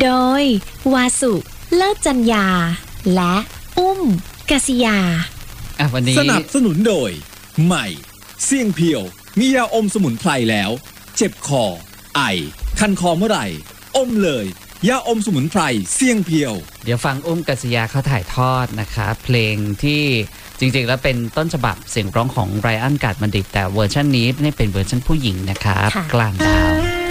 โดยวาสุเลิศจัญญาและอุ้มกษิยาวันนี้สนับสนุนโดยใหม่เสี่ยงเพียวมียาอมสมุนไพรแล้วเจ็บคอไอคันคอเมื่อไหร่อมเลยยาอมสมุนไพรเสี่ยงเพียวเดี๋ยวฟังอุ้มกษิยาเขาถ่ายทอดนะคะเพลงที่จริงๆแล้วเป็นต้นฉบับเสียงร้องของไรอัน กาดบัณฑิตแต่เวอร์ชันนี้เป็นเวอร์ชันผู้หญิงนะครับกลางดาว